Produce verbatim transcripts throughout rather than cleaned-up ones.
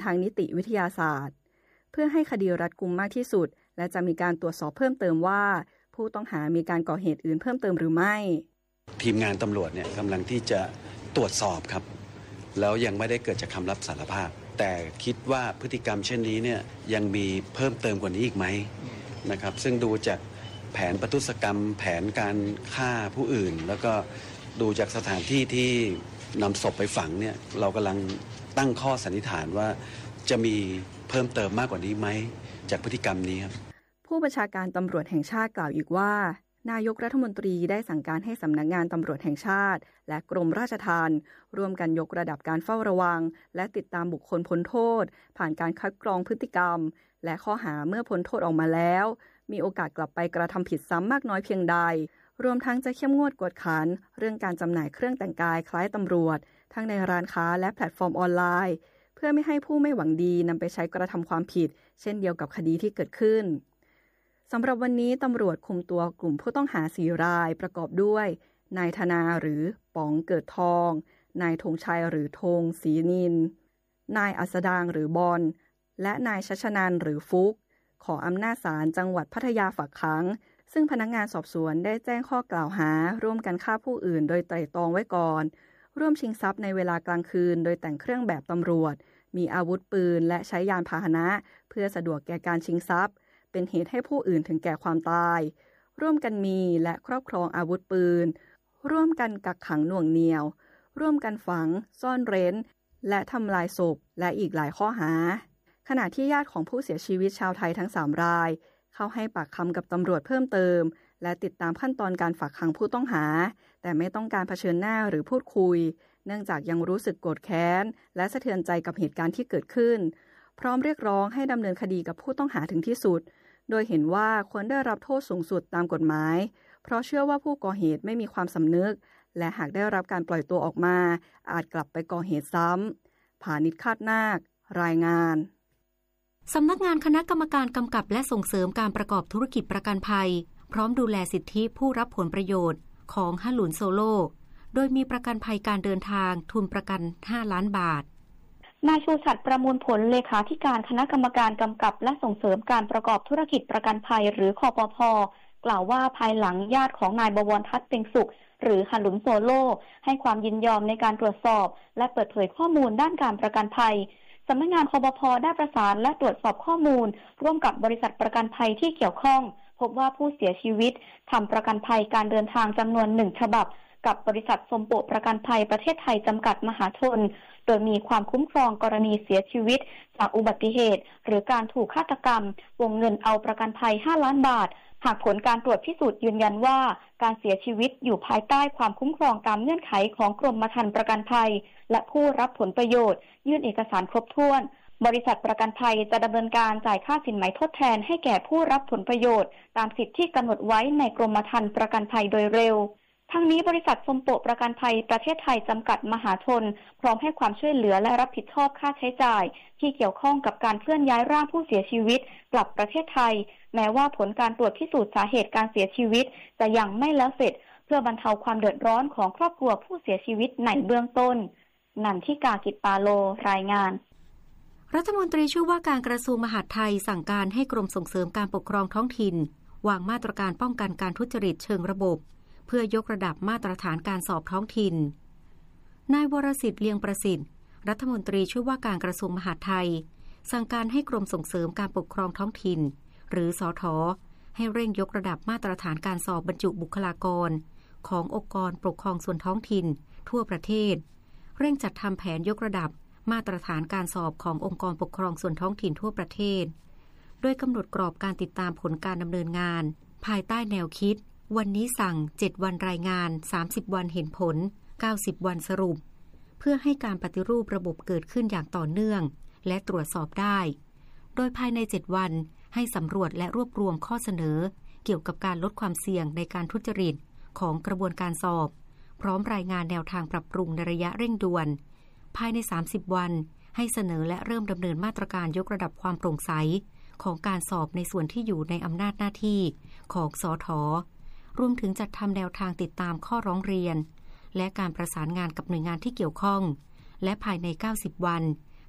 ทางนิติวิทยาศาสตร์เพื่อให้คดีรัดกุมมากที่สุดและจะมีการตรวจสอบเพิ่มเติมว่าผู้ต้องหามีการก่อเหตุอื่นเพิ่มเติมหรือไม่ทีมงานตำรวจเนี่ยกำลังที่จะตรวจสอบครับแล้วยังไม่ได้เกิดจากคำรับสารภาพแต่คิดว่าพฤติกรรมเช่นนี้เนี่ยยังมีเพิ่มเติมกว่านี้อีกไหมนะครับซึ่งดูจากแผนประทุษกรรมแผนการฆ่าผู้อื่นแล้วก็ดูจากสถานที่ที่นำศพไปฝังเนี่ยเรากำลังตั้งข้อสันนิษฐานว่าจะมีเพิ่มเติมมากกว่านี้ไหมจากพฤติกรรมนี้ครับผู้บัญชาการตำรวจแห่งชาติกล่าวอีกว่านายกรัฐมนตรีได้สั่งการให้สำนักงานตำรวจแห่งชาติและกรมราชทัณฑ์ร่วมกันยกระดับการเฝ้าระวังและติดตามบุคคลพ้นโทษผ่านการคัดกรองพฤติกรรมและข้อหาเมื่อพ้นโทษออกมาแล้วมีโอกาสกลับไปกระทำผิดซ้ำมากน้อยเพียงใดรวมทั้งจะเข้มงวดกวดขันเรื่องการจำหน่ายเครื่องแต่งกายคล้ายตำรวจทั้งในร้านค้าและแพลตฟอร์มออนไลน์เพื่อไม่ให้ผู้ไม่หวังดีนำไปใช้กระทำความผิดเช่นเดียวกับคดีที่เกิดขึ้นสำหรับวันนี้ตำรวจคุมตัวกลุ่มผู้ต้องหาสี่รายประกอบด้วยนายธนาหรือป๋องเกิดทองนายธงชัยหรือธงศรีนินนายอัสดางหรือบอลและนายชัชนันหรือฟุกขออำนาจศาลจังหวัดพัทยาฝากขังซึ่งพนักงานสอบสวนได้แจ้งข้อกล่าวหาร่วมกันฆ่าผู้อื่นโดยไตร่ตรองไว้ก่อนร่วมชิงทรัพย์ในเวลากลางคืนโดยแต่งเครื่องแบบตำรวจมีอาวุธปืนและใช้ยานพาหนะเพื่อสะดวกแก่การชิงทรัพย์เป็นเหตุให้ผู้อื่นถึงแก่ความตายร่วมกันมีและครอบครองอาวุธปืนร่วมกันกักขังหน่วงเหนี่ยวร่วมกันฝังซ่อนเร้นและทำลายศพและอีกหลายข้อหาขณะที่ญาติของผู้เสียชีวิตชาวไทยทั้งสามรายเข้าให้ปากคำกับตำรวจเพิ่มเติมและติดตามขั้นตอนการฝากขังผู้ต้องหาแต่ไม่ต้องการเผชิญหน้าหรือพูดคุยเนื่องจากยังรู้สึกโกรธแค้นและสะเทือนใจกับเหตุการณ์ที่เกิดขึ้นพร้อมเรียกร้องให้ดำเนินคดีกับผู้ต้องหาถึงที่สุดโดยเห็นว่าควรได้รับโทษสูงสุดตามกฎหมายเพราะเชื่อว่าผู้ก่อเหตุไม่มีความสำนึกและหากได้รับการปล่อยตัวออกมาอาจกลับไปก่อเหตุซ้ำผานิชคาดนาครายงานสำนักงานคณะกรรมการกำกับและส่งเสริมการประกอบธุรกิจประกันภัยพร้อมดูแลสิทธิผู้รับผลประโยชน์ของฮัลลุนโซโลโดยมีประกันภัยการเดินทางทุนประกันห้าล้านบาทนายชูชัดประมูลผลเลขาธิการคณะกรรมการกำกับและส่งเสริมการประกอบธุรกิจประกันภัยหรือคปภ.กล่าวว่าภายหลังญาติของนายบวรทัศน์เต็งสุขหรือฮัลลุนโซโลให้ความยินยอมในการตรวจสอบและเปิดเผยข้อมูลด้านการประกันภัยสำนักงานคปภ.ได้ประสานและตรวจสอบข้อมูลร่วมกับบริษัทประกันภัยที่เกี่ยวข้องพบว่าผู้เสียชีวิตทำประกันภัยการเดินทางจำนวนหนึ่งฉบับกับบริษัทสมโปประกันภัยประเทศไทยจำกัดมหาชนโดยมีความคุ้มครองกรณีเสียชีวิตจากอุบัติเหตุหรือการถูกฆาตกรรมวงเงินเอาประกันภัยห้าล้านบาทหากผลการตรวจพิสูจน์ยืนยันว่าการเสียชีวิตอยู่ภายใต้ความคุ้มครองตามเงื่อนไขของกรมธรรม์ประกันภัยและผู้รับผลประโยชน์ยื่นเอกสารครบถ้วนบริษัทประกันภัยจะดำเนินการจ่ายค่าสินไหมทดแทนให้แก่ผู้รับผลประโยชน์ตามสิทธิที่กำหนดไว้ในกรมธรรม์ประกันภัยโดยเร็วทั้งนี้บริษัทสมโปประกันภัยประเทศไทยจำกัดมหาชนพร้อมให้ความช่วยเหลือและรับผิดชอบค่าใช้จ่ายที่เกี่ยวข้องกับการเคลื่อนย้ายร่างผู้เสียชีวิตกลับประเทศไทยแม้ว่าผลการตรวจพิสูจน์สาเหตุการเสียชีวิตจะยังไม่แล้วเสร็จเพื่อบรรเทาความเดือดร้อนของครอบครัวผู้เสียชีวิตในเบื้องต้นนันทิกากิจปาโลรายงานรัฐมนตรีช่วยว่าการกระทรวงมหาดไทยสั่งการให้กรมส่งเสริมการปกครองท้องถิ่นวางมาตรการป้องกันการทุจริตเชิงระบบเพื่อยกระดับมาตรฐานการสอบท้องถิ่นนายวรสิทธิ์เลียงประสิทธิ์รัฐมนตรีช่วยว่าการกระทรวงมหาดไทยสั่งการให้กรมส่งเสริมการปกครองท้องถิ่นหรือสท.ให้เร่งยกระดับมาตรฐานการสอบบรรจุบุคลากรขององค์กรปกครองส่วนท้องถิ่นทั่วประเทศเร่งจัดทำแผนยกระดับมาตรฐานการสอบขององค์กรปกครองส่วนท้องถิ่นทั่วประเทศโดยกำหนดกรอบการติดตามผลการดำเนินงานภายใต้แนวคิดวันนี้สั่งเจ็ดวันรายงานสามสิบวันเห็นผลเก้าสิบวันสรุปเพื่อให้การปฏิรูประบบเกิดขึ้นอย่างต่อเนื่องและตรวจสอบได้โดยภายในเจ็ดวันให้สำรวจและรวบรวมข้อเสนอเกี่ยวกับการลดความเสี่ยงในการทุจริตของกระบวนการสอบพร้อมรายงานแนวทางปรับปรุงในระยะเร่งด่วนภายในสามสิบวันให้เสนอและเริ่มดำเนินมาตรการยกระดับความโปร่งใสของการสอบในส่วนที่อยู่ในอำนาจหน้าที่ของสท.รวมถึงจัดทำแนวทางติดตามข้อร้องเรียนและการประสานงานกับหน่วยงานที่เกี่ยวข้องและภายในเก้าสิบวัน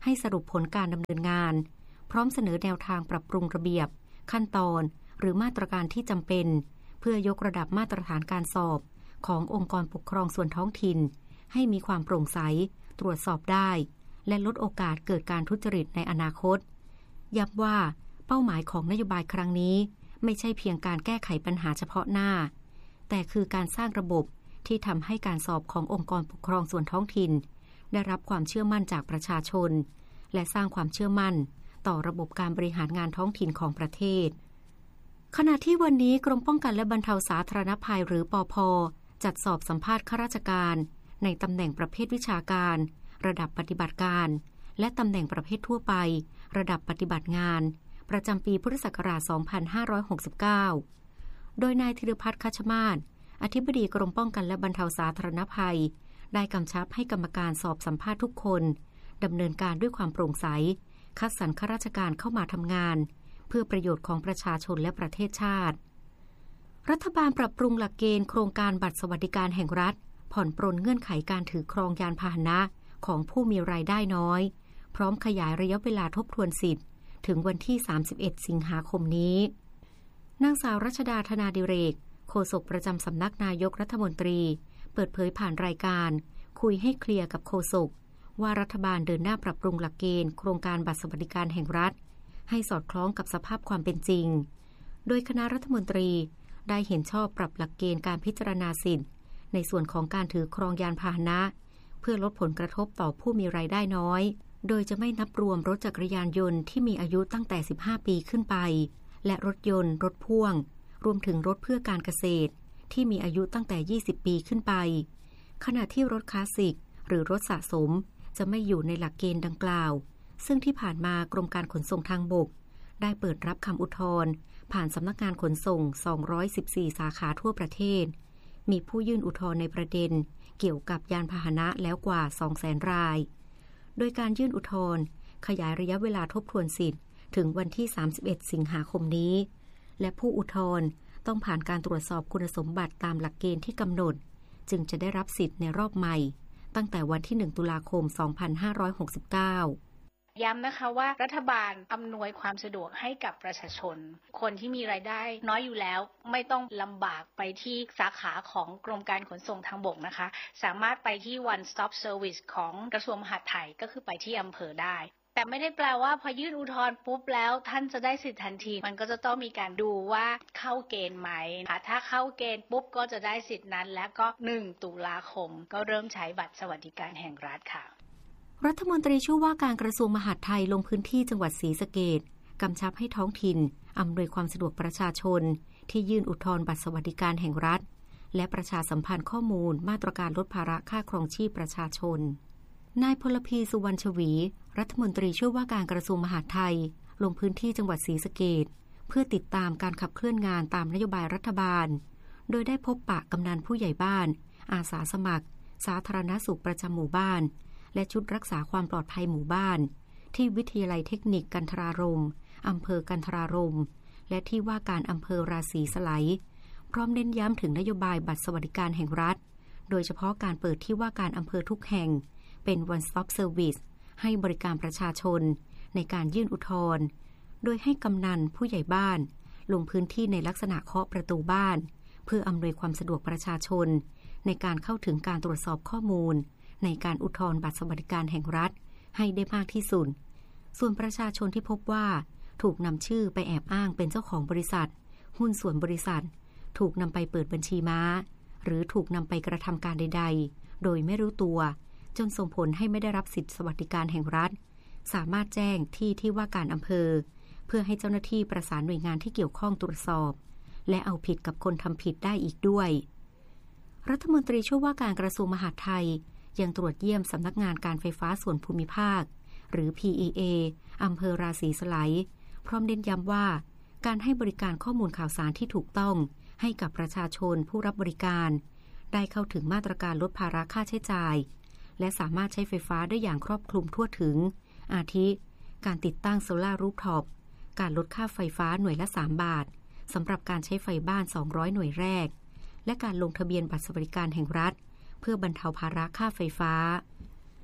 ให้สรุปผลการดำเนินงานพร้อมเสนอแนวทางปรับปรุงระเบียบขั้นตอนหรือมาตรการที่จำเป็นเพื่อยกระดับมาตรฐานการสอบขององค์กรปกครองส่วนท้องถิ่นให้มีความโปร่งใสตรวจสอบได้และลดโอกาสเกิดการทุจริตในอนาคตย้ำว่าเป้าหมายของนโยบายครั้งนี้ไม่ใช่เพียงการแก้ไขปัญหาเฉพาะหน้าแต่คือการสร้างระบบที่ทำให้การสอบขององค์กรปกครองส่วนท้องถิ่นได้รับความเชื่อมั่นจากประชาชนและสร้างความเชื่อมั่นต่อระบบการบริหารงานท้องถิ่นของประเทศขณะที่วันนี้กรมป้องกันและบรรเทาสาธารณภัยหรือปภ.จัดสอบสัมภาษณ์ข้าราชการในตำแหน่งประเภทวิชาการระดับปฏิบัติการและตำแหน่งประเภททั่วไประดับปฏิบัติงานประจำปีพุทธศักราช สองพันห้าร้อยหกสิบเก้า โดยนายธีรพัฒน์ คัชมาศอธิบดีกรมป้องกันและบรรเทาสาธารณภัยได้กำชับให้กรรมการสอบสัมภาษณ์ทุกคนดำเนินการด้วยความโปร่งใสคัดสรรข้าราชการเข้ามาทำงานเพื่อประโยชน์ของประชาชนและประเทศชาติรัฐบาลปรับปรุงหลักเกณฑ์โครงการบัตรสวัสดิการแห่งรัฐผ่อนปรนเงื่อนไขการถือครองยานพาหนะของผู้มีรายได้น้อยพร้อมขยายระยะเวลาทบทวนสิทธิ์ถึงวันที่สามสิบเอ็ดสิงหาคมนี้นางสาวรัชดาธนาดิเรกโฆษกประจำสำนักนายกรัฐมนตรีเปิดเผยผ่านรายการคุยให้เคลียร์กับโฆษกว่ารัฐบาลเดินหน้าปรับปรุงหลักเกณฑ์โครงการบัตรสวัสดิการแห่งรัฐให้สอดคล้องกับสภาพความเป็นจริงโดยคณะรัฐมนตรีได้เห็นชอบปรับหลักเกณฑ์การพิจารณาสิทธิ์ในส่วนของการถือครองยานพาหนะเพื่อลดผลกระทบต่อผู้มีรายได้น้อยโดยจะไม่นับรวมรถจักรยานยนต์ที่มีอายุตั้งแต่สิบห้าปีขึ้นไปและรถยนต์รถพ่วงรวมถึงรถเพื่อการเกษตรที่มีอายุตั้งแต่ยี่สิบปีขึ้นไปขณะที่รถคลาสสิกหรือรถสะสมจะไม่อยู่ในหลักเกณฑ์ดังกล่าวซึ่งที่ผ่านมากรมการขนส่งทางบกได้เปิดรับคำอุทธรณ์ผ่านสำนักงานขนส่งสองร้อยสิบสี่สาขาทั่วประเทศมีผู้ยื่นอุทธรณ์ในประเด็นเกี่ยวกับยานพาหนะแล้วกว่า สองแสน รายโดยการยื่นอุทธรณ์ขยายระยะเวลาทบทวนสิทธิ์ถึงวันที่สามสิบเอ็ดสิงหาคมนี้และผู้อุทธรณ์ต้องผ่านการตรวจสอบคุณสมบัติตามหลักเกณฑ์ที่กำหนดจึงจะได้รับสิทธิ์ในรอบใหม่ตั้งแต่วันที่หนึ่งตุลาคมสองพันห้าร้อยหกสิบเก้าย้ำนะคะว่ารัฐบาลอำนวยความสะดวกให้กับประชาชนคนที่มีรายได้น้อยอยู่แล้วไม่ต้องลำบากไปที่สาขาของกรมการขนส่งทางบกนะคะสามารถไปที่ one stop service ของกระทรวงมหาดไทยก็คือไปที่อำเภอได้แต่ไม่ได้แปลว่าพอยื่นอุทธรณ์ปุ๊บแล้วท่านจะได้สิทธิทันทีมันก็จะต้องมีการดูว่าเข้าเกณฑ์ไหมถ้าเข้าเกณฑ์ปุ๊บก็จะได้สิทธินั้นและก็หนึ่งตุลาคมก็เริ่มใช้บัตรสวัสดิการแห่งรัฐค่ะรัฐมนตรีช่วยว่าการกระทรวงมหาดไทยลงพื้นที่จังหวัดศรีสะเกษกำชับให้ท้องถิ่นอำนวยความสะดวกประชาชนที่ยื่นอุทธรณ์บัตรสวัสดิการแห่งรัฐและประชาสัมพันธ์ข้อมูลมาตรการลดภาระค่าครองชีพประชาชนนายพลพีสุวรรณชวีรัฐมนตรีช่วยว่าการกระทรวงมหาดไทยลงพื้นที่จังหวัดศรีสะเกษเพื่อติดตามการขับเคลื่อนงานตามนโยบายรัฐบาลโดยได้พบปะกำนันผู้ใหญ่บ้านอาสาสมัครสาธารณสุขประจำหมู่บ้านและชุดรักษาความปลอดภัยหมู่บ้านที่วิทยาลัยเทคนิคกันทรารมอำเภอกันทรารมและที่ว่าการอำเภอราศีสไลยพร้อมเน้นย้ำถึงนโยบายบัตรสวัสดิการแห่งรัฐโดยเฉพาะการเปิดที่ว่าการอำเภอทุกแห่งเป็น one stop service ให้บริการประชาชนในการยื่นอุทธรณ์โดยให้กำนันผู้ใหญ่บ้านลงพื้นที่ในลักษณะเคาะประตูบ้านเพื่ออำนวยความสะดวกประชาชนในการเข้าถึงการตรวจสอบข้อมูลในการอุทธรณ์บัตรสวัสดิการแห่งรัฐให้ได้มากที่สุดส่วนประชาชนที่พบว่าถูกนำชื่อไปแอบอ้างเป็นเจ้าของบริษัทหุ้นส่วนบริษัทถูกนำไปเปิดบัญชีม้าหรือถูกนำไปกระทำการใดๆโดยไม่รู้ตัวจนส่งผลให้ไม่ได้รับสิทธิสวัสดิการแห่งรัฐสามารถแจ้งที่ที่ว่าการอำเภอเพื่อให้เจ้าหน้าที่ประสานหน่วยงานที่เกี่ยวข้องตรวจสอบและเอาผิดกับคนทำผิดได้อีกด้วยรัฐมนตรีช่วยว่าการกระทรวงมหาดไทยยังตรวจเยี่ยมสำนักงานการไฟฟ้าส่วนภูมิภาคหรือ พี อี เอ อำเภอราศีสไลยพร้อมเน้นย้ำว่าการให้บริการข้อมูลข่าวสารที่ถูกต้องให้กับประชาชนผู้รับบริการได้เข้าถึงมาตรการลดภาระค่าใช้จ่ายและสามารถใช้ไฟฟ้าได้อย่างครอบคลุมทั่วถึงอาทิการติดตั้งโซลาร์รูฟท็อปการลดค่าไฟฟ้าหน่วยละสามบาทสำหรับการใช้ไฟบ้านสองร้อยหน่วยแรกและการลงทะเบียนบัตรสวัสดิการแห่งรัฐเพื่อบรรเทาภาระค่าไฟฟ้า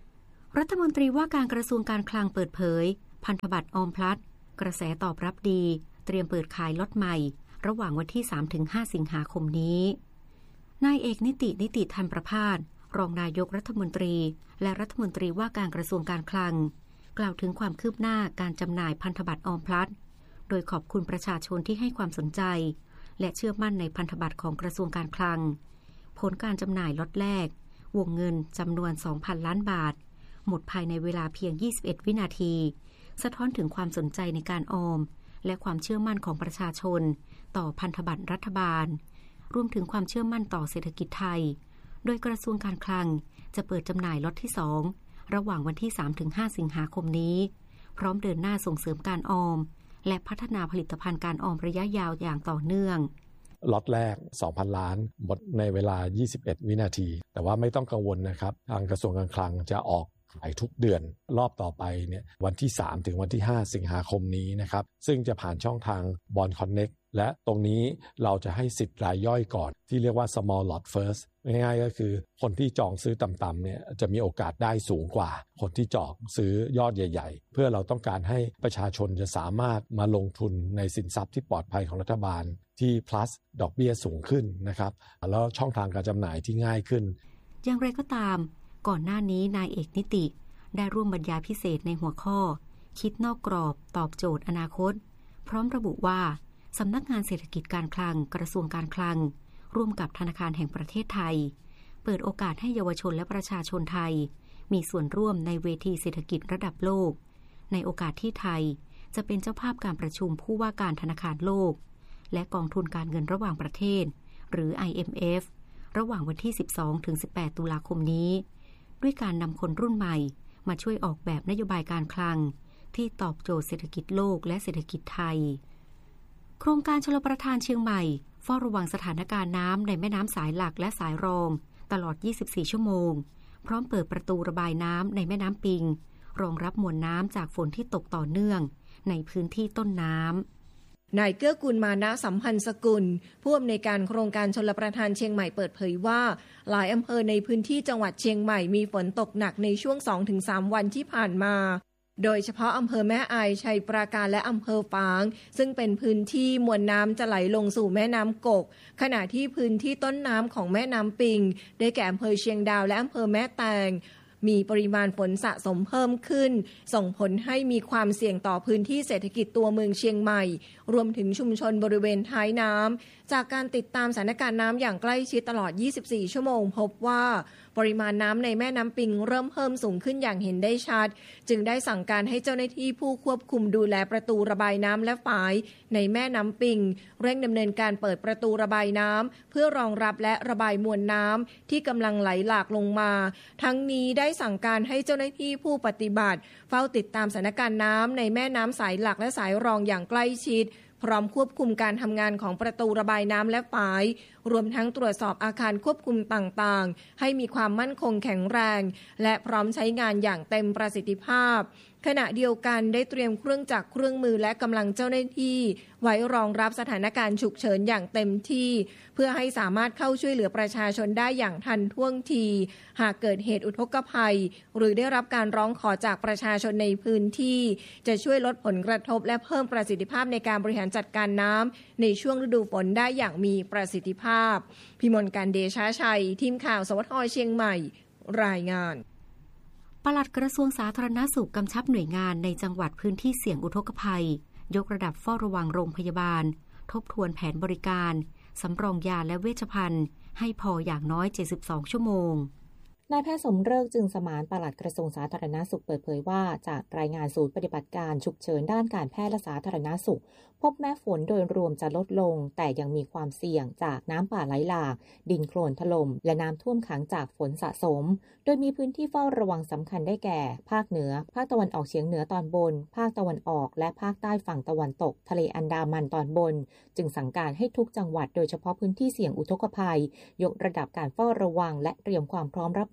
รัฐมนตรีว่าการกระทรวงการคลังเปิดเผยพันธบัตรออมพลัสกระแสตอบรับดีเตรียมเปิดขายล็อตใหม่ระหว่างวันที่ สามถึงห้า สิงหาคมนี้นายเอกนิตินิติธรรมประภาสรองนายกรัฐมนตรีและรัฐมนตรีว่าการกระทรวงการคลังกล่าวถึงความคืบหน้าการจำหน่ายพันธบัตรออมพลัสโดยขอบคุณประชาชนที่ให้ความสนใจและเชื่อมั่นในพันธบัตรของกระทรวงการคลังผลการจำหน่ายล็อตแรกวงเงินจำนวน สองพัน ล้านบาทหมดภายในเวลาเพียง ยี่สิบเอ็ด วินาทีสะท้อนถึงความสนใจในการออมและความเชื่อมั่นของประชาชนต่อพันธบัตรรัฐบาลรวมถึงความเชื่อมั่นต่อเศรษฐกิจไทยโดยกระทรวงการคลังจะเปิดจำหน่ายล็อตที่สองระหว่างวันที่ สามถึงห้า สิงหาคมนี้พร้อมเดินหน้าส่งเสริมการออมและพัฒนาผลิตภัณฑ์การออมระยะยาวอย่างต่อเนื่องล็อตแรก สองพัน ล้านหมดในเวลา ยี่สิบเอ็ด วินาทีแต่ว่าไม่ต้องกังวลนะครับทางกระทรวงการคลังจะออกขายทุกเดือนรอบต่อไปเนี่ยวันที่สามถึงวันที่ห้าสิงหาคมนี้นะครับซึ่งจะผ่านช่องทาง Bond Connect และตรงนี้เราจะให้สิทธิ์รายย่อยก่อนที่เรียกว่า small lot first ง่ายๆก็คือคนที่จองซื้อต่ำๆเนี่ยจะมีโอกาสได้สูงกว่าคนที่จองซื้อยอดใหญ่ๆเพื่อเราต้องการให้ประชาชนจะสามารถมาลงทุนในสินทรัพย์ที่ปลอดภัยของรัฐบาลที่ plus ดอกเบี้ยสูงขึ้นนะครับแล้วช่องทางการจำหน่ายที่ง่ายขึ้นอย่างไรก็ตามก่อนหน้านี้นายเอกนิติได้ร่วมบรรยายพิเศษในหัวข้อคิดนอกกรอบตอบโจทย์อนาคตพร้อมระบุว่าสำนักงานเศรษฐกิจการคลังกระทรวงการคลังร่วมกับธนาคารแห่งประเทศไทยเปิดโอกาสให้เยาวชนและประชาชนไทยมีส่วนร่วมในเวทีเศรษฐกิจระดับโลกในโอกาสที่ไทยจะเป็นเจ้าภาพการประชุมผู้ว่าการธนาคารโลกและกองทุนการเงินระหว่างประเทศหรือ ไอ เอ็ม เอฟ ระหว่างวันที่ สิบสองถึงสิบแปด ตุลาคมนี้ด้วยการนำคนรุ่นใหม่มาช่วยออกแบบนโยบายการคลังที่ตอบโจทย์เศรษฐกิจโลกและเศรษฐกิจไทยโครงการชลประทานเชียงใหม่เฝ้าระวังสถานการณ์น้ำในแม่น้ำสายหลักและสายรองตลอด ยี่สิบสี่ ชั่วโมงพร้อมเปิดประตูระบายน้ำในแม่น้ำปิงรองรับมวลน้ำจากฝนที่ตกต่อเนื่องในพื้นที่ต้นน้ำนายเกื้อกูลมานะสัมพันธ์สกุลผู้อำนวยการโครงการชลประทานเชียงใหม่เปิดเผยว่าหลายอำเภอในพื้นที่จังหวัดเชียงใหม่มีฝนตกหนักในช่วง สองถึงสาม วันที่ผ่านมาโดยเฉพาะอำเภอแม่อายชัยปราการและอำเภอฝางซึ่งเป็นพื้นที่มวลน้ำจะไหลลงสู่แม่น้ำกกขณะที่พื้นที่ต้นน้ำของแม่น้ำปิงได้แก่อำเภอเชียงดาวและอำเภอแม่แตงมีปริมาณฝนสะสมเพิ่มขึ้นส่งผลให้มีความเสี่ยงต่อพื้นที่เศรษฐกิจตัวเมืองเชียงใหม่รวมถึงชุมชนบริเวณท้ายน้ำจากการติดตามสถานการณ์น้ำอย่างใกล้ชิดตลอด ยี่สิบสี่ ชั่วโมงพบว่าปริมาณน้ำในแม่น้ำปิงเริ่มเพิ่มสูงขึ้นอย่างเห็นได้ชัดจึงได้สั่งการให้เจ้าหน้าที่ผู้ควบคุมดูแลประตูระบายน้ำและฝายในแม่น้ำปิงเร่งดำเนินการเปิดประตูระบายน้ำเพื่อรองรับและระบายมวลน้ำที่กำลังไหลหลากลงมาทั้งนี้ได้สั่งการให้เจ้าหน้าที่ผู้ปฏิบัติเฝ้าติดตามสถานการณ์น้ำในแม่น้ำสายหลักและสายรองอย่างใกล้ชิดพร้อมควบคุมการทำงานของประตูระบายน้ำและฝายรวมทั้งตรวจสอบอาคารควบคุมต่างๆให้มีความมั่นคงแข็งแรงและพร้อมใช้งานอย่างเต็มประสิทธิภาพขณะเดียวกันได้เตรียมเครื่องจักรเครื่องมือและกำลังเจ้าหน้าที่ไว้รองรับสถานการณ์ฉุกเฉินอย่างเต็มที่เพื่อให้สามารถเข้าช่วยเหลือประชาชนได้อย่างทันท่วงทีหากเกิดเหตุอุทกภัยหรือได้รับการร้องขอจากประชาชนในพื้นที่จะช่วยลดผลกระทบและเพิ่มประสิทธิภาพในการบริหารจัดการน้ำในช่วงฤดูฝนได้อย่างมีประสิทธิภาพพิมลการเดชาชัยทีมข่าวสวทเชียงใหม่รายงานปลัดกระทรวงสาธารณสุขกำชับหน่วยงานในจังหวัดพื้นที่เสี่ยงอุทกภัยยกระดับเฝ้าระวังโรงพยาบาลทบทวนแผนบริการสำรองยาและเวชภัณฑ์ให้พออย่างน้อยเจ็ดสิบสองชั่วโมงนายแพทย์สมฤกษ์จึงสมานปลัดกระทรวงสาธารณสุขเปิดเผยว่าจากรายงานศูนย์ปฏิบัติการฉุกเฉินด้านการแพทย์และสาธารณสุขพบแม้ฝนโดยรวมจะลดลงแต่ยังมีความเสี่ยงจากน้ำป่าไหลหลากดินโคลนถล่มและน้ำท่วมขังจากฝนสะสมโดยมีพื้นที่เฝ้าระวังสำคัญได้แก่ภาคเหนือภาคตะวันออกเฉียงเหนือตอนบนภาคตะวันออกและภาคใต้ฝั่งตะวันตกทะเลอันดามันตอนบนจึงสั่งการให้ทุกจังหวัดโดยเฉพาะพื้นที่เสี่ยงอุทกภัยยกระดับการเฝ้าระวังและเตรียมความพร้อมรับมือ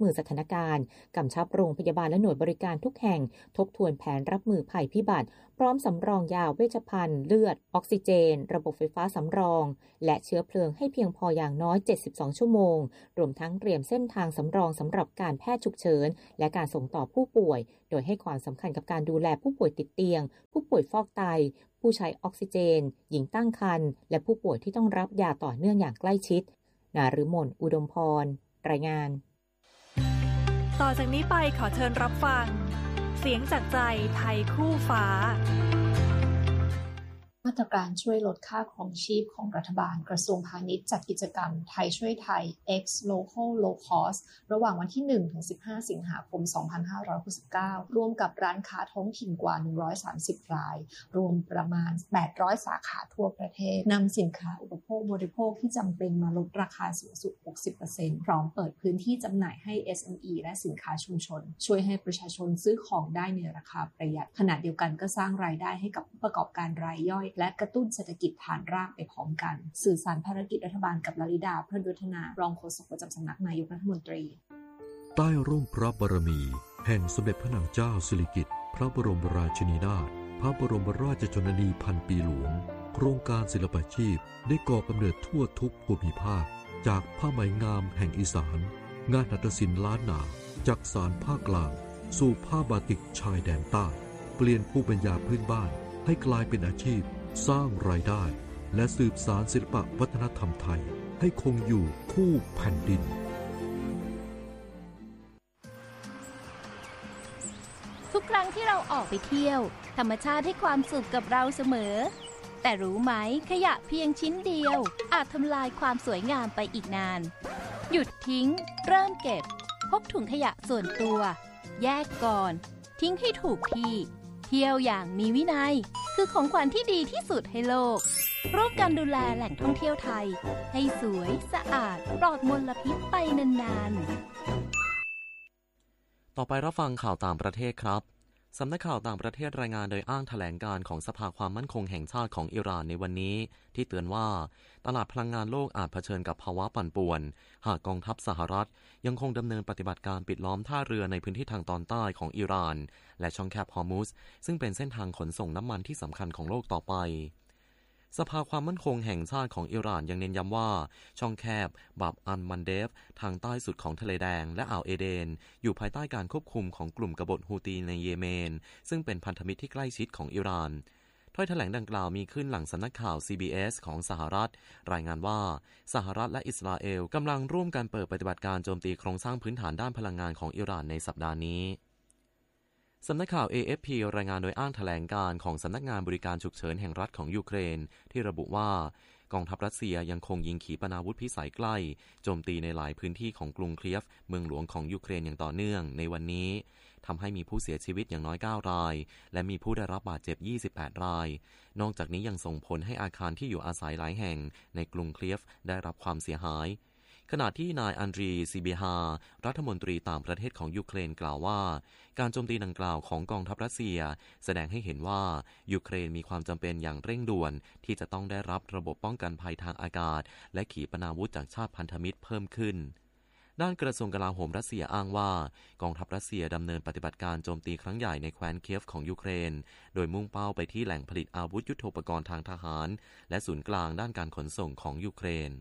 มือสถานการณ์กำชับโรงพยาบาลและหน่วยบริการทุกแห่งทบทวนแผนรับมือภัยพิบัติพร้อมสำรองยาเวชภัณฑ์เลือดออกซิเจนระบบไฟฟ้าสำรองและเชื้อเพลิงให้เพียงพออย่างน้อยเจ็ดสิบสองชั่วโมงรวมทั้งเตรียมเส้นทางสำรองสำหรับการแพทย์ฉุกเฉินและการส่งต่อผู้ป่วยโดยให้ความสำคัญกับการดูแลผู้ป่วยติดเตียงผู้ป่วยฟอกไตผู้ใช้ออกซิเจนหญิงตั้งครรภ์และผู้ป่วยที่ต้องรับยาต่อเนื่องอย่างใกล้ชิดนฤมลอุดมพรรายงานต่อจากนี้ไปขอเชิญรับฟังเสียงจากใจไทยคู่ฟ้ามาตรการช่วยลดค่าครองชีพของรัฐบาลกระทรวงพาณิชย์จัดกิจกรรมไทยช่วยไทย X Local Low Cost ระหว่างวันที่ หนึ่งถึงสิบห้า สิงหาคม สองพันห้าร้อยหกสิบเก้า ร่วมกับร้านค้าท้องถิ่นกว่า หนึ่งร้อยสามสิบ ราย รวมประมาณ แปดร้อย สาขาทั่วประเทศนำสินค้าอุปโภคบริโภคที่จำเป็นมาลดราคาสูงสุด หกสิบเปอร์เซ็นต์ พร้อมเปิดพื้นที่จำหน่ายให้ เอส เอ็ม อี และสินค้าชุมชนช่วยให้ประชาชนซื้อของได้ในราคาประหยัดขณะเดียวกันก็สร้างรายได้ให้กับผู้ประกอบการรายย่อยและกระตุ้นเศรษฐกิจฐานรากไปพร้อมกันสื่อสารภารกิจรัฐบาลกับลลิดาเพื่อนวัฒนารองโฆษกประจำสำนักนายกรัฐมนตรีใต้ร่มพระบารมีแห่งสมเด็จพระนางเจ้าสิริกิติ์พระบรมราชินีนาถพระบรมราชชนนีพันปีหลวงโครงการศิลปาชีพได้ก่อกำเนิดทั่วทุกภูมิภาคจากผ้าไหมงามแห่งอีสานงานหัตถศิลป์ล้านนาจากสานภาคกลางสู่ผ้าบาติกชายแดนใต้เปลี่ยนภูมิปัญญาพื้นบ้านให้กลายเป็นอาชีพสร้างรายได้และสืบสานศิลปวัฒนธรรมไทยให้คงอยู่คู่แผ่นดินทุกครั้งที่เราออกไปเที่ยวธรรมชาติให้ความสุขกับเราเสมอแต่รู้ไหมขยะเพียงชิ้นเดียวอาจทำลายความสวยงามไปอีกนานหยุดทิ้งเริ่มเก็บพกถุงขยะส่วนตัวแยกก่อนทิ้งให้ถูกที่เที่ยวอย่างมีวินัยคือของขวัญที่ดีที่สุดให้โลกร่วมกันดูแลแหล่งท่องเที่ยวไทยให้สวยสะอาดปลอดมลพิษไปนานๆต่อไปรับฟังข่าวต่างประเทศครับสำนักข่าวต่างประเทศรายงานโดยอ้างแถลงการของสภาความมั่นคงแห่งชาติของอิหร่านในวันนี้ที่เตือนว่าตลาดพลังงานโลกอาจเผชิญกับภาวะปั่นป่วนหากกองทัพสหรัฐยังคงดำเนินปฏิบัติการปิดล้อมท่าเรือในพื้นที่ทางตอนใต้ของอิหร่านและช่องแคบฮอร์มุซซึ่งเป็นเส้นทางขนส่งน้ำมันที่สำคัญของโลกต่อไปสภาความมั่นคงแห่งชาติของอิหร่านยังเน้นย้ำว่าช่องแคบบับอัลมันเดฟทางใต้สุดของทะเลแดงและอ่าวเอเดนอยู่ภายใต้การควบคุมของกลุ่มกบฏฮูตีในเยเมนซึ่งเป็นพันธมิตรที่ใกล้ชิดของอิหร่านถ้อยแถลงดังกล่าวมีขึ้นหลังสำนักข่าว ซี บี เอส ของสหรัฐรายงานว่าสหรัฐและอิสราเอลกำลังร่วมกันเปิดปฏิบัติการโจมตีโครงสร้างพื้นฐานด้านพลังงานของอิหร่านในสัปดาห์นี้สำนักข่าว เอ เอฟ พี รายงานโดยอ้างแถลงการของสำนักงานบริการฉุกเฉินแห่งรัฐของยูเครนที่ระบุว่ากองทัพรัสเซียยังคงยิงขีปนาวุธพิสัยใกล้โจมตีในหลายพื้นที่ของกรุงเคียฟเมืองหลวงของยูเครนอย่างต่อเนื่องในวันนี้ทำให้มีผู้เสียชีวิตอย่างน้อยเก้ารายและมีผู้ได้รับบาดเจ็บยี่สิบแปดรายนอกจากนี้ยังส่งผลให้อาคารที่อยู่อาศัยหลายแห่งในกรุงเคียฟได้รับความเสียหายขณะที่นายอันดรีซีเบฮารัฐมนตรีต่างประเทศของยูเครนกล่าวว่าการโจมตีดังกล่าวของกองทัพรัสเซียแสดงให้เห็นว่ายูเครนมีความจำเป็นอย่างเร่งด่วนที่จะต้องได้รับระบบป้องกันภัยทางอากาศและขีปนาวุธจากชาติพันธมิตรเพิ่มขึ้นด้านกระทรวงกลาโหมรัสเซียอ้างว่ากองทัพรัสเซียดำเนินปฏิบัติการโจมตีครั้งใหญ่ในแคว้นเคียฟของยูเครนโดยมุ่งเป้าไปที่แหล่งผลิตอาวุธยุทโธปกรณ์ทางทหารและศูนย์กลางด้านการขนส่งของยูเครน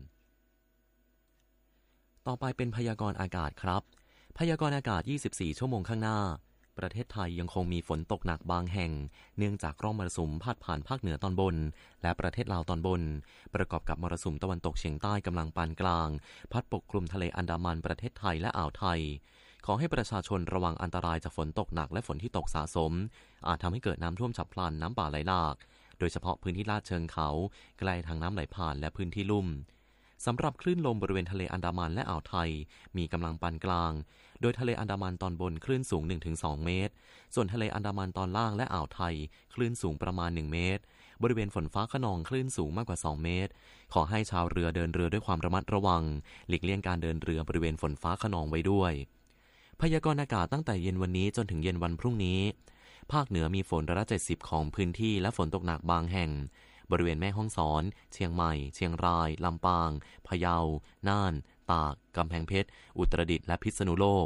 ต่อไปเป็นพยากรณ์อากาศครับพยากรณ์อากาศยี่สิบสี่ชั่วโมงข้างหน้าประเทศไทยยังคงมีฝนตกหนักบางแห่งเนื่องจากร่องมรสุมพาดผ่านภาคเหนือตอนบนและประเทศลาวตอนบนประกอบกับมรสุมตะวันตกเฉียงใต้กำลังปานกลางพัดปกคลุมทะเลอันดามันประเทศไทยและอ่าวไทยขอให้ประชาชนระวังอันตรายจากฝนตกหนักและฝนที่ตกสะสมอาจทำให้เกิดน้ำท่วมฉับพลันน้ำป่าไหลหลากโดยเฉพาะพื้นที่ลาดเชิงเขาใกล้ทางน้ำไหลผ่านและพื้นที่ลุ่มสำหรับคลื่นลมบริเวณทะเลอันดามันและอ่าวไทยมีกำลังปานกลางโดยทะเลอันดามันตอนบนคลื่นสูง หนึ่งถึงสอง เมตรส่วนทะเลอันดามันตอนล่างและอ่าวไทยคลื่นสูงประมาณหนึ่งเมตรบริเวณฝนฟ้าคะนองคลื่นสูงมากกว่าสองเมตรขอให้ชาวเรือเดินเรือด้วยความระมัดระวังหลีกเลี่ยงการเดินเรือบริเวณฝนฟ้าคะนองไว้ด้วยพยากรณ์อากาศตั้งแต่เย็นวันนี้จนถึงเย็นวันพรุ่งนี้ภาคเหนือมีฝนร้อยละเจ็ดสิบของพื้นที่และฝนตกหนักบางแห่งบริเวณแม่ฮ่องสอนเชียงใหม่เชียงรายลำปางพะเยาน่านตากกำแพงเพชรอุตรดิตถ์และพิษณุโลก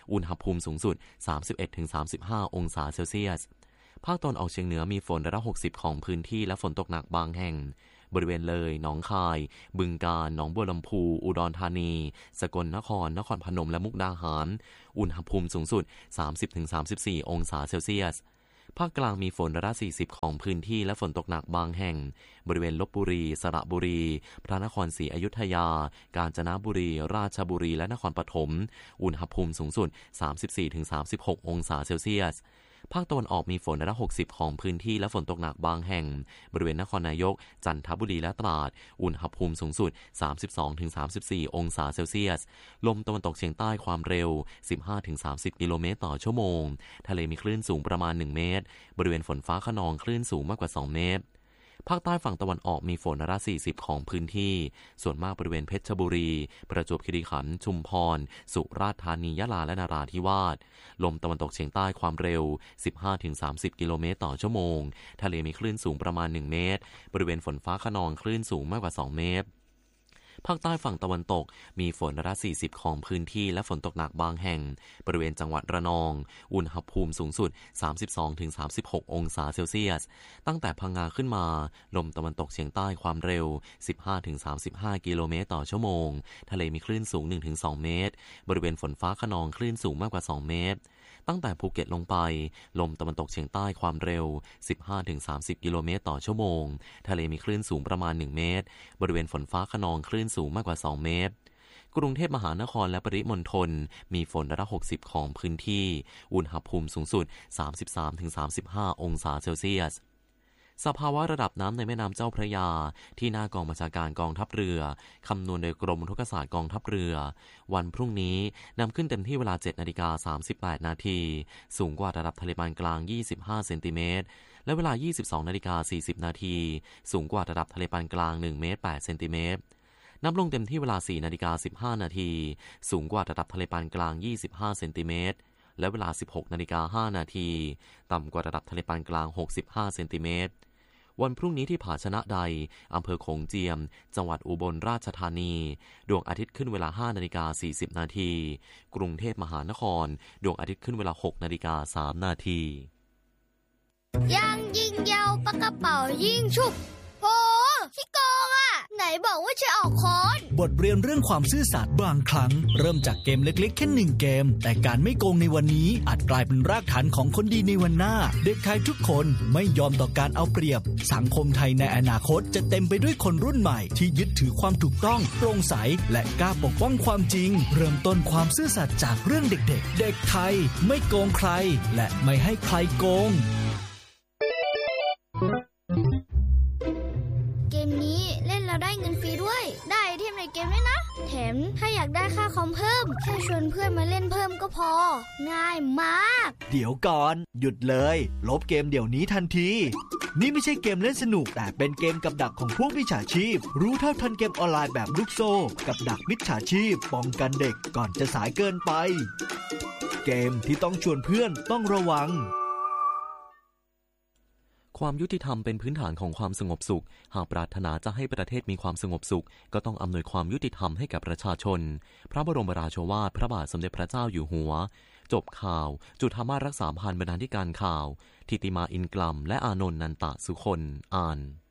อุณหภูมิสูงสุด สามสิบเอ็ดถึงสามสิบห้า องศาเซลเซียสภาคตะวันออกเฉียงเหนือมีฝนร้อยละหกสิบของพื้นที่และฝนตกหนักบางแห่งบริเวณเลยหนองคายบึงกาฬหนองบัวลำพูอุดรธานีสกลนครนครพนมและมุกดาหารอุณหภูมิสูงสุด สามสิบถึงสามสิบสี่ องศาเซลเซียสภาคกลางมีฝนร้อยละสี่สิบของพื้นที่และฝนตกหนักบางแห่งบริเวณลพบุรีสระบุรีพระนครศรีอยุธยากาญจนบุรีราชบุรีและนครปฐมอุณหภูมิสูงสุด สามสิบสี่ถึงสามสิบหก องศาเซลเซียสภาคตะวันออกมีฝนร้อยละหกสิบของพื้นที่และฝนตกหนักบางแห่งบริเวณนครนายกจันทบุรีและตราดอุณหภูมิสูงสุด สามสิบสองถึงสามสิบสี่ องศาเซลเซียสลมตะวันตกเฉียงใต้ความเร็ว สิบห้าถึงสามสิบ กิโลเมตรต่อชั่วโมงทะเลมีคลื่นสูงประมาณหนึ่งเมตรบริเวณฝนฟ้าคะนองคลื่นสูงมากกว่าสองเมตรภาคใต้ฝั่งตะวันออกมีฝนร้อยละสี่สิบของพื้นที่ส่วนมากบริเวณเพชรบุรีประจวบคีรีขันธ์ชุมพรสุราษฎร์ธานียะลาและนราธิวาสลมตะวันตกเฉียงใต้ความเร็ว สิบห้าถึงสามสิบ กิโลเมตรต่อชั่วโมงทะเลมีคลื่นสูงประมาณหนึ่งเมตรบริเวณฝนฟ้าคะนองคลื่นสูงมากกว่าสองเมตรภาคใต้ฝั่งตะวันตกมีฝนร้อยละสี่สิบของพื้นที่และฝนตกหนักบางแห่งบริเวณจังหวัดระนองอุณหภูมิสูงสุด สามสิบสองถึงสามสิบหก องศาเซลเซียสตั้งแต่พังงาขึ้นมาลมตะวันตกเฉียงใต้ความเร็ว สิบห้าถึงสามสิบห้า กิโลเมตรต่อชั่วโมงทะเลมีคลื่นสูง หนึ่งถึงสอง เมตรบริเวณฝนฟ้าคะนองคลื่นสูงมากกว่าสองเมตรตั้งแต่ภูเก็ตลงไปลมตะวันตกเฉียงใต้ความเร็ว สิบห้าถึงสามสิบ กิโลเมตรต่อชั่วโมงทะเลมีคลื่นสูงประมาณหนึ่งเมตรบริเวณฝนฟ้าคะนองคลื่นสูงมากกว่าสองเมตรกรุงเทพมหานครและปริมณฑลมีฝนร้อยละหกสิบของพื้นที่อุณหภูมิสูงสุด สามสิบสามถึงสามสิบห้า องศาเซลเซียสสภาวะระดับน้ำในแม่น้ำเจ้าพระยาที่หน้ากองบัญชาการกองทัพเรือคำนวณโดยกรมอุทกศาสตร์กองทัพเรือวันพรุ่งนี้นำขึ้นเต็มที่เวลา เจ็ดนาฬิกาสามสิบแปด นาทีสูงกว่าระดับทะเลปานกลางยี่สิบห้าเซนติเมตรและเวลา ยี่สิบสองนาฬิกาสี่สิบ นาทีสูงกว่าระดับทะเลปานกลางหนึ่งเมตรแปดเซนติเมตรนับลงเต็มที่เวลา สี่นาฬิกาสิบห้า นาทีสูงกว่าระดับทะเลปานกลางยี่สิบห้าเซนติเมตรและเวลา สิบหกนาฬิกาห้า นาทีต่ำกว่าระดับทะเลปานกลางหกสิบห้าเซนติเมตรวันพรุ่งนี้ที่ผาชนะใดอำเภอโขงเจียมจังหวัดอุบลราชธานีดวงอาทิตย์ขึ้นเวลา ห้านาฬิกาสี่สิบ นาทีกรุงเทพมหานครดวงอาทิตย์ขึ้นเวลา หกนาฬิกาสาม นาทียังยิงยาวปากกระเป๋ายิงฉุบโอ้ขี้โกงอ่ะไหนบอกว่าจะออกค้อนบทเรียนเรื่องความซื่อสัตย์บางครั้งเริ่มจากเกมเล็กๆแค่หนึ่งเกมแต่การไม่โกงในวันนี้อาจกลายเป็นรากฐานของคนดีในวันหน้าเด็กไทยทุกคนไม่ยอมต่อการเอาเปรียบสังคมไทยในอนาคตจะเต็มไปด้วยคนรุ่นใหม่ที่ยึดถือความถูกต้องโปร่งใสและกล้าปกป้องความจริงเริ่มต้นความซื่อสัตย์จากเรื่องเด็กๆเด็กไทยไม่โกงใครและไม่ให้ใครโกงเกมนี้เล่นแล้วได้เงินฟรีด้วยได้ไอเทมในเกมด้วยนะแถมถ้าอยากได้ค่าคอมเพิ่มแค่ชวนเพื่อนมาเล่นเพิ่มก็พอง่ายมากเดี๋ยวก่อนหยุดเลยลบเกมเดี๋ยวนี้ทันทีนี่ไม่ใช่เกมเล่นสนุกแต่เป็นเกมกับดักของพวกมิจฉาชีพรู้เท่าทันเกมออนไลน์แบบลูกโซ่กับดักมิจฉาชีพป้องกันเด็กก่อนจะสายเกินไปเกมที่ต้องชวนเพื่อนต้องระวังความยุติธรรมเป็นพื้นฐานของความสงบสุขหากปรารถนาจะให้ประเทศมีความสงบสุขก็ต้องอำนวยความยุติธรรมให้กับประชาชนพระบรมราโชวาทพระบาทสมเด็จพระเจ้าอยู่หัวจบข่าวจุฑามาสรักษาพันธ์บรรณาธิการข่าวทิติมาอินกลัมและอานนท์นันตะสุคนอ่าน